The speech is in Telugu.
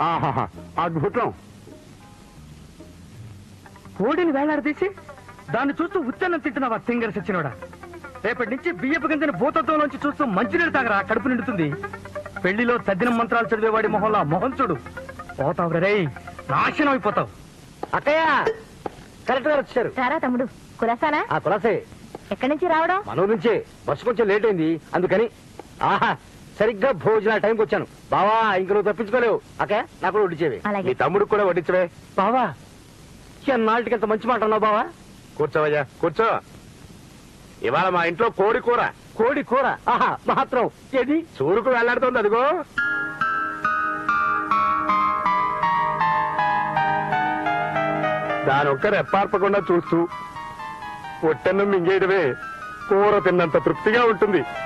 ఆహాహా అద్భుతం. కోడిని వేలాడదీసి దాన్ని చూస్తూ ఉత్తన్నం తింటున్నావా సింగర్ సచ్చినోడా? రేపటి నుంచి బియ్యపు గింజని భూతత్వంలోంచి చూస్తూ మంచినీళ్ళు తాగరా, కడుపు నిండుతుంది. పెళ్లిలో తద్దినం మంత్రాలు చదివేవాడి మొహంలో మొహం చూడు, పోతావు రే, నాశనం అయిపోతావు. అక్కయ్య కరెక్ట్ గా వచ్చారు. సారా తమ్ముడు కులాసానా? ఆ కులాసే. ఎక్కడి నుంచి రావడం? మనో నుంచే. బస్సు కొంచెం లేట్ అయింది అందుకని. ఆహా సరిగ్గా భోజన టైంకి వచ్చాను. బావా ఇంక నువ్వు తప్పించుకోలేవు. అక్కయ్య నాకు కూడా వడ్డించేవి. మీ తమ్ముడికి కూడా వడ్డించవే. బావా ఎన్నాళ్ళకి ఎంత మంచి మాట అన్నావు బావా. కూర్చోవయ్యా కూర్చో. ఇవాళ మా ఇంట్లో కోడి కూర. కోడి కూర? ఆహా మాత్రం ఏది చూరుకు వెళ్లాడుతోంది అదిగో. దానొక్క రెప్పార్పకుండా చూస్తూ పొట్టన్నం మింగేయడమే కూర తిన్నంత తృప్తిగా ఉంటుంది.